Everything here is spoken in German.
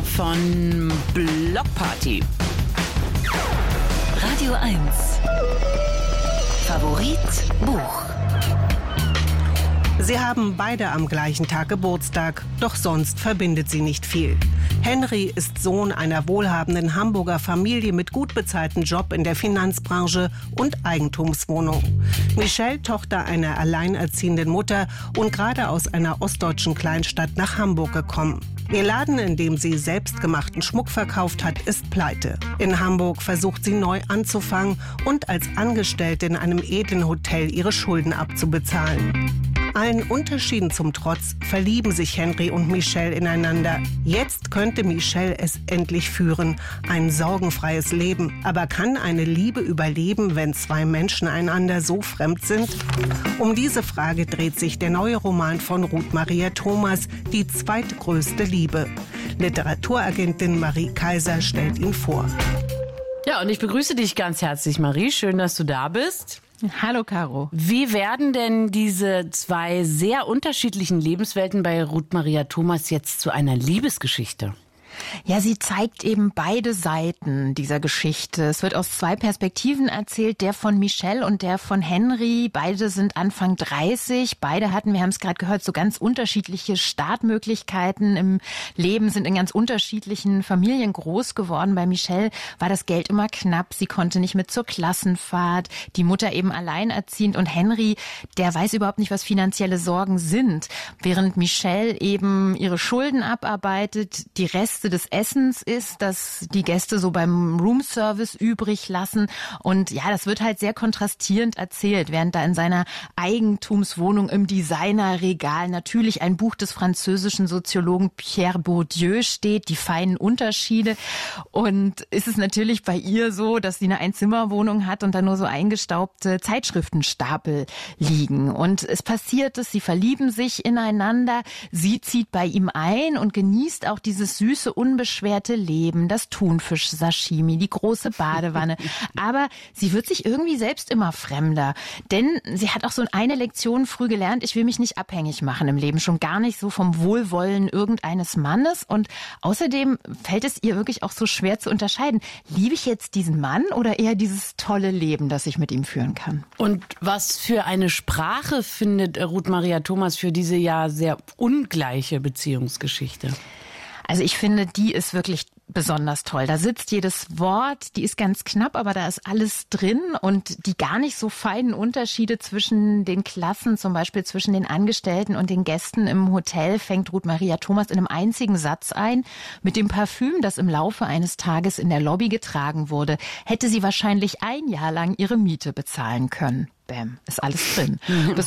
von Blockparty. Radio 1. Favorit Buch. Sie haben beide am gleichen Tag Geburtstag, doch sonst verbindet sie nicht viel. Henry ist Sohn einer wohlhabenden Hamburger Familie mit gut bezahltem Job in der Finanzbranche und Eigentumswohnung. Michelle, Tochter einer alleinerziehenden Mutter und gerade aus einer ostdeutschen Kleinstadt nach Hamburg gekommen. Ihr Laden, in dem sie selbstgemachten Schmuck verkauft hat, ist pleite. In Hamburg versucht sie neu anzufangen und als Angestellte in einem edlen Hotel ihre Schulden abzubezahlen. Allen Unterschieden zum Trotz verlieben sich Henry und Michelle ineinander. Jetzt könnte Michelle es endlich führen, ein sorgenfreies Leben. Aber kann eine Liebe überleben, wenn zwei Menschen einander so fremd sind? Um diese Frage dreht sich der neue Roman von Ruth Maria Thomas, Die zweitgrößte Liebe. Literaturagentin Marie Kaiser stellt ihn vor. Ja, und ich begrüße dich ganz herzlich, Marie. Schön, dass du da bist. Hallo, Caro. Wie werden denn diese zwei sehr unterschiedlichen Lebenswelten bei Ruth Maria Thomas jetzt zu einer Liebesgeschichte? Ja, sie zeigt eben beide Seiten dieser Geschichte. Es wird aus zwei Perspektiven erzählt, der von Michelle und der von Henry. Beide sind Anfang 30. Beide hatten, wir haben es gerade gehört, so ganz unterschiedliche Startmöglichkeiten im Leben, sind in ganz unterschiedlichen Familien groß geworden. Bei Michelle war das Geld immer knapp. Sie konnte nicht mit zur Klassenfahrt. Die Mutter eben alleinerziehend. Und Henry, der weiß überhaupt nicht, was finanzielle Sorgen sind. Während Michelle eben ihre Schulden abarbeitet, die Reste des Essens ist, dass die Gäste so beim Roomservice übrig lassen. Und ja, das wird halt sehr kontrastierend erzählt, während da in seiner Eigentumswohnung im Designerregal natürlich ein Buch des französischen Soziologen Pierre Bourdieu steht, die feinen Unterschiede. Und ist es natürlich bei ihr so, dass sie eine Einzimmerwohnung hat und da nur so eingestaubte Zeitschriftenstapel liegen. Und es passiert es, sie verlieben sich ineinander, sie zieht bei ihm ein und genießt auch dieses süße, unbeschwerte Leben, das Thunfisch-Sashimi, die große Badewanne. Aber sie wird sich irgendwie selbst immer fremder. Denn sie hat auch so eine Lektion früh gelernt, ich will mich nicht abhängig machen im Leben, schon gar nicht so vom Wohlwollen irgendeines Mannes. Und außerdem fällt es ihr wirklich auch so schwer zu unterscheiden, liebe ich jetzt diesen Mann oder eher dieses tolle Leben, das ich mit ihm führen kann. Und was für eine Sprache findet Ruth Maria Thomas für diese ja sehr ungleiche Beziehungsgeschichte? Also ich finde, die ist wirklich besonders toll. Da sitzt jedes Wort, die ist ganz knapp, aber da ist alles drin und die gar nicht so feinen Unterschiede zwischen den Klassen, zum Beispiel zwischen den Angestellten und den Gästen im Hotel, fängt Ruth Maria Thomas in einem einzigen Satz ein. Mit dem Parfüm, das im Laufe eines Tages in der Lobby getragen wurde, hätte sie wahrscheinlich ein Jahr lang ihre Miete bezahlen können. Bäm, ist alles drin.